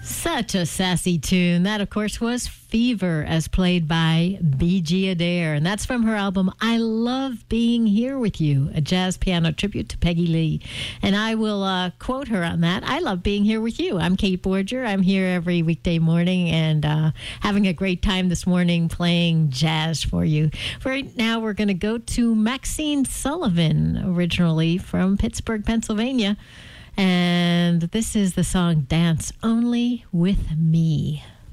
Such a sassy tune. That, of course, was Fever, as played by B.G. Adair. And that's from her album, I Love Being Here With You, a jazz piano tribute to Peggy Lee. And I will quote her on that. I love being here with you. I'm Kate Borger. I'm here every weekday morning and having a great time this morning playing jazz for you. Right now, we're going to go to Maxine Sullivan, originally from Pittsburgh, Pennsylvania. And this is the song Dance Only With Me.